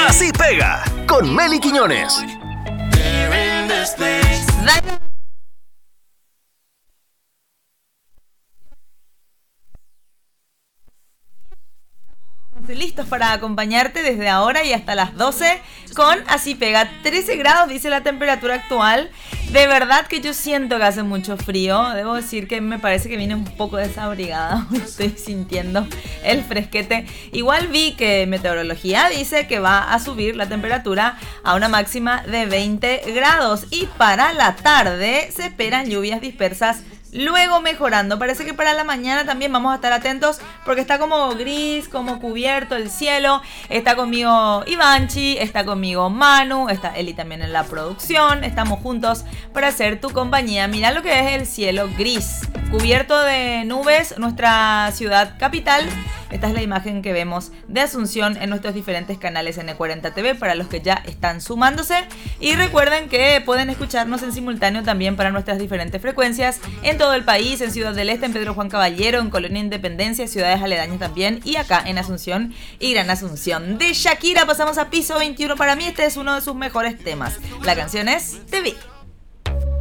Así Pega, con Meli Quiñones. Listos para acompañarte desde ahora y hasta las 12 con Así Pega. 13 grados dice la temperatura actual. De verdad que yo siento que hace mucho frío. Debo decir que me parece que viene un poco desabrigada. Estoy sintiendo el fresquete. Igual vi que meteorología dice que va a subir la temperatura a una máxima de 20 grados. Y para la tarde se esperan lluvias dispersas, luego mejorando. Parece que para la mañana también vamos a estar atentos porque está como gris, como cubierto el cielo. Está conmigo Ivanchi, está conmigo Manu, está Eli también en la producción. Estamos juntos para hacer tu compañía. Mirá lo que es el cielo gris, cubierto de nubes, nuestra ciudad capital. Esta es la imagen que vemos de Asunción en nuestros diferentes canales N40 TV para los que ya están sumándose. Y recuerden que pueden escucharnos en simultáneo también para nuestras diferentes frecuencias en todo el país, en Ciudad del Este, en Pedro Juan Caballero, en Colonia Independencia, ciudades aledañas también, y acá en Asunción y Gran Asunción. De Shakira pasamos a Piso 21. Para mí este es uno de sus mejores temas. La canción es Te Vi.